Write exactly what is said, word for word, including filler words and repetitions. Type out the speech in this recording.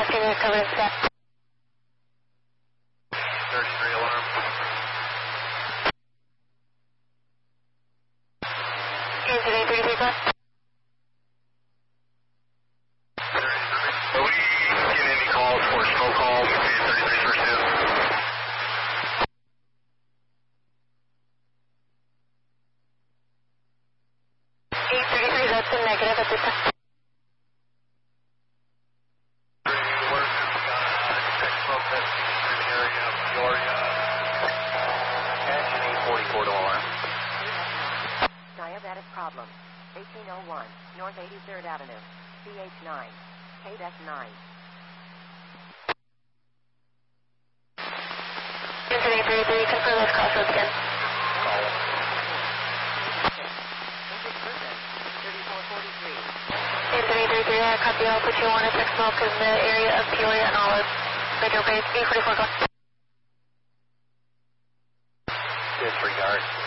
Senior covered in staff. thirty-three alarm. Engine eight thirty-three plus. Are we getting any calls for smoke calls to thirty-three first two? eight thirty-three, that's a negative at this time. Smoke testing in the area of Peoria. Engine eight forty-four to alarm. Diabetic problem. eighteen oh one, North eighty-third Avenue. C H nine. K D E C nine. Engine eight thirty-three, confirm those crossroads again. Call. English person. thirty-four forty-three. Engine eight thirty-three, I copy. I'll put you on a check smoke in the area of Peoria and Olive. Radio base eight forty-four, go. Disregard.